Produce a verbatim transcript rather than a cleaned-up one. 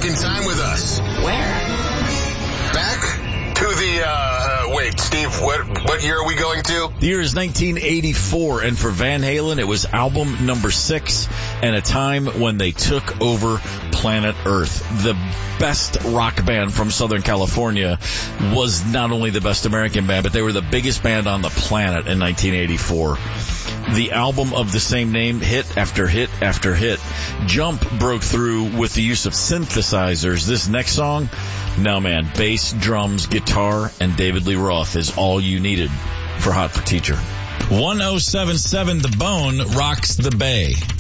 back in time with us. Where? Back to the, uh, uh, wait, Steve, what, what year are we going to? The year is nineteen eighty-four, and for Van Halen, it was album number six, and a time when they took over planet Earth. The best rock band from Southern California was not only the best American band, but they were the biggest band on the planet in nineteen eighty-four. The album of the same name, hit after hit after hit. Jump broke through with the use of synthesizers. This next song, no man, bass, drums, guitar, and David Lee Roth is all you needed for Hot for Teacher. one oh seven point seven The Bone rocks the Bay.